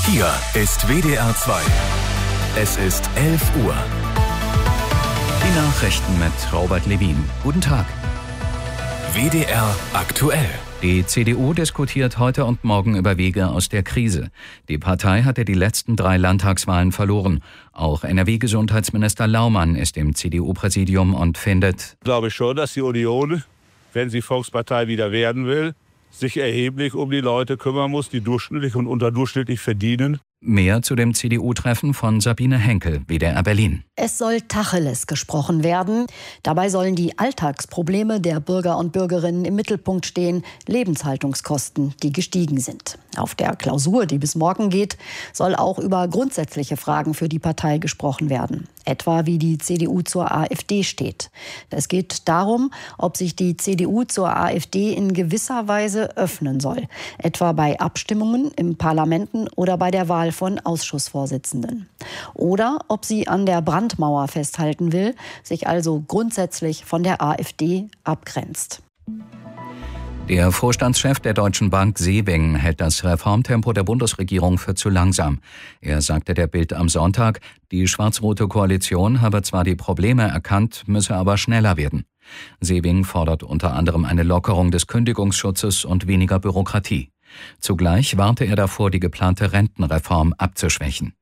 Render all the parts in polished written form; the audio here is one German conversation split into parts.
Hier ist WDR 2. Es ist 11 Uhr. Die Nachrichten mit Robert Levin. Guten Tag. WDR aktuell. Die CDU diskutiert heute und morgen über Wege aus der Krise. Die Partei hatte die letzten 3 Landtagswahlen verloren. Auch NRW-Gesundheitsminister Laumann ist im CDU-Präsidium und findet: Ich glaube schon, dass die Union, wenn sie Volkspartei wieder werden will, sich erheblich um die Leute kümmern muss, die durchschnittlich und unterdurchschnittlich verdienen. Mehr zu dem CDU-Treffen von Sabine Henkel, WDR Berlin. Es soll Tacheles gesprochen werden. Dabei sollen die Alltagsprobleme der Bürger und Bürgerinnen im Mittelpunkt stehen, Lebenshaltungskosten, die gestiegen sind. Auf der Klausur, die bis morgen geht, soll auch über grundsätzliche Fragen für die Partei gesprochen werden. Etwa wie die CDU zur AfD steht. Es geht darum, ob sich die CDU zur AfD in gewisser Weise öffnen soll. Etwa bei Abstimmungen im Parlamenten oder bei der Wahl von Ausschussvorsitzenden. Oder ob sie an der Brandmauer festhalten will, sich also grundsätzlich von der AfD abgrenzt. Der Vorstandschef der Deutschen Bank Seewing hält das Reformtempo der Bundesregierung für zu langsam. Er sagte der Bild am Sonntag, die schwarz-rote Koalition habe zwar die Probleme erkannt, müsse aber schneller werden. Seewing fordert unter anderem eine Lockerung des Kündigungsschutzes und weniger Bürokratie. Zugleich warnte er davor, die geplante Rentenreform abzuschwächen.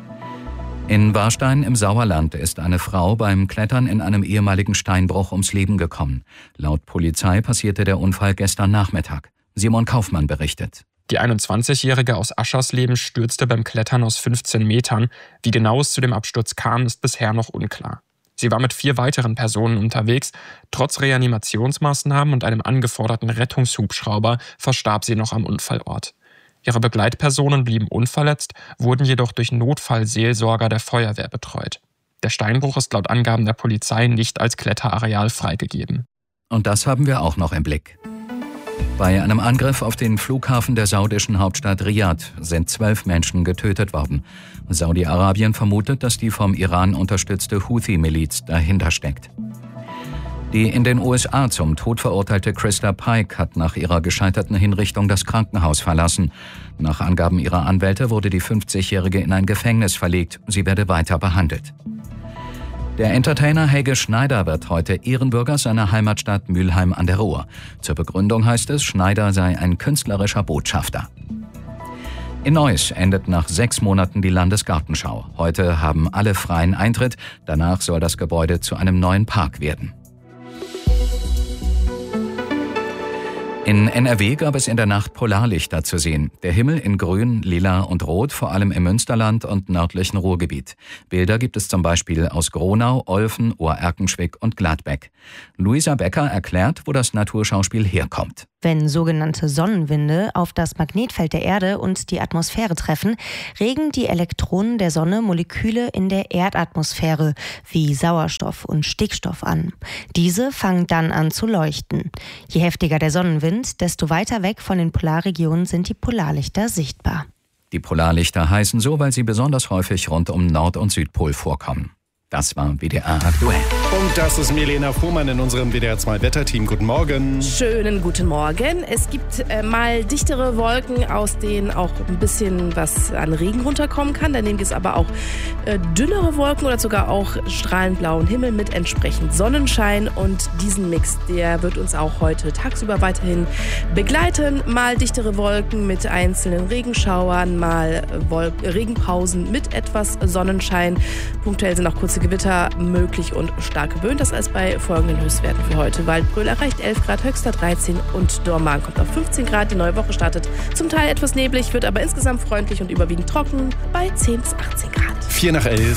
In Warstein im Sauerland ist eine Frau beim Klettern in einem ehemaligen Steinbruch ums Leben gekommen. Laut Polizei passierte der Unfall gestern Nachmittag. Simon Kaufmann berichtet. Die 21-Jährige aus Aschersleben stürzte beim Klettern aus 15 Metern. Wie genau es zu dem Absturz kam, ist bisher noch unklar. Sie war mit 4 weiteren Personen unterwegs. Trotz Reanimationsmaßnahmen und einem angeforderten Rettungshubschrauber verstarb sie noch am Unfallort. Ihre Begleitpersonen blieben unverletzt, wurden jedoch durch Notfallseelsorger der Feuerwehr betreut. Der Steinbruch ist laut Angaben der Polizei nicht als Kletterareal freigegeben. Und das haben wir auch noch im Blick. Bei einem Angriff auf den Flughafen der saudischen Hauptstadt Riad sind 12 Menschen getötet worden. Saudi-Arabien vermutet, dass die vom Iran unterstützte Houthi-Miliz dahinter steckt. Die in den USA zum Tod verurteilte Krista Pike hat nach ihrer gescheiterten Hinrichtung das Krankenhaus verlassen. Nach Angaben ihrer Anwälte wurde die 50-Jährige in ein Gefängnis verlegt. Sie werde weiter behandelt. Der Entertainer Helge Schneider wird heute Ehrenbürger seiner Heimatstadt Mülheim an der Ruhr. Zur Begründung heißt es, Schneider sei ein künstlerischer Botschafter. In Neuss endet nach 6 Monaten die Landesgartenschau. Heute haben alle freien Eintritt. Danach soll das Gebäude zu einem neuen Park werden. In NRW gab es in der Nacht Polarlichter zu sehen. Der Himmel in Grün, Lila und Rot, vor allem im Münsterland und nördlichen Ruhrgebiet. Bilder gibt es zum Beispiel aus Gronau, Olfen, Ohr-Erkenschwick und Gladbeck. Luisa Becker erklärt, wo das Naturschauspiel herkommt. Wenn sogenannte Sonnenwinde auf das Magnetfeld der Erde und die Atmosphäre treffen, regen die Elektronen der Sonne Moleküle in der Erdatmosphäre wie Sauerstoff und Stickstoff an. Diese fangen dann an zu leuchten. Je heftiger der Sonnenwind, desto weiter weg von den Polarregionen sind die Polarlichter sichtbar. Die Polarlichter heißen so, weil sie besonders häufig rund um Nord- und Südpol vorkommen. Das war WDR aktuell. Und das ist Milena Fuhrmann in unserem WDR 2 Wetterteam. Guten Morgen. Schönen guten Morgen. Es gibt mal dichtere Wolken, aus denen auch ein bisschen was an Regen runterkommen kann. Daneben gibt es aber auch dünnere Wolken oder sogar auch strahlend blauen Himmel mit entsprechend Sonnenschein. Und diesen Mix, der wird uns auch heute tagsüber weiterhin begleiten. Mal dichtere Wolken mit einzelnen Regenschauern, mal Regenpausen mit etwas Sonnenschein. Punktuell sind auch kurze Gewitter möglich und starke Böen. Das alles bei folgenden Höchstwerten für heute. Waldbröl erreicht 11 Grad, Höxter 13 und Dormagen kommt auf 15 Grad. Die neue Woche startet zum Teil etwas neblig, wird aber insgesamt freundlich und überwiegend trocken bei 10 bis 18 Grad. 4:11.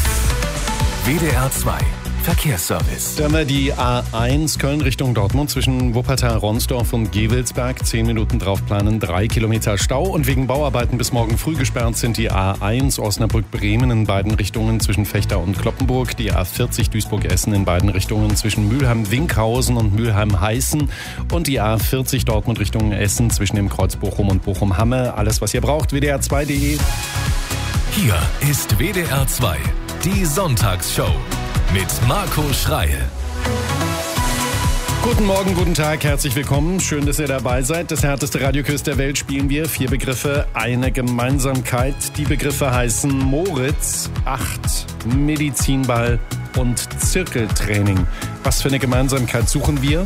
WDR 2 Verkehrsservice. Da haben wir die A1 Köln Richtung Dortmund zwischen Wuppertal, Ronsdorf und Gewelsberg. 10 Minuten drauf planen, 3 Kilometer Stau. Und wegen Bauarbeiten bis morgen früh gesperrt sind die A1 Osnabrück-Bremen in beiden Richtungen zwischen Vechta und Kloppenburg. Die A40 Duisburg-Essen in beiden Richtungen zwischen Mülheim-Winkhausen und Mülheim-Heißen. Und die A40 Dortmund Richtung Essen zwischen dem Kreuz Bochum und Bochum-Hamme. Alles, was ihr braucht, wdr2.de. Hier ist WDR 2, die Sonntagsshow mit Marco Schreil. Guten Morgen, guten Tag, herzlich willkommen. Schön, dass ihr dabei seid. Das härteste Radioquiz der Welt spielen wir. 4 Begriffe, eine Gemeinsamkeit. Die Begriffe heißen Moritz, 8, Medizinball und Zirkeltraining. Was für eine Gemeinsamkeit suchen wir?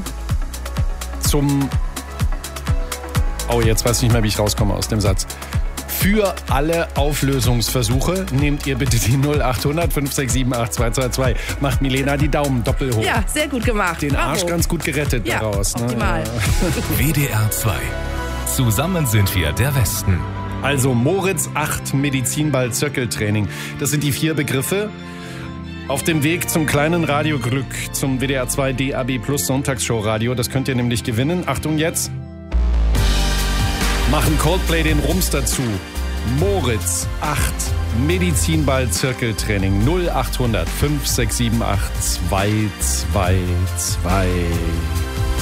Jetzt weiß ich nicht mehr, wie ich rauskomme aus dem Satz. Für alle Auflösungsversuche nehmt ihr bitte die 0800 567 8222. Macht Milena die Daumen doppelt hoch. Ja, sehr gut gemacht. Den Bravo. Arsch ganz gut gerettet daraus. Optimal. WDR 2. Zusammen sind wir der Westen. Also Moritz, 8, Medizinball, Zirkeltraining. Das sind die 4 Begriffe. Auf dem Weg zum kleinen Radioglück, zum WDR 2 DAB Plus Sonntagsshow-Radio. Das könnt ihr nämlich gewinnen. Achtung jetzt. Machen Coldplay den Rums dazu. Moritz, 8, Medizinball, Zirkeltraining. 0800 567 8222.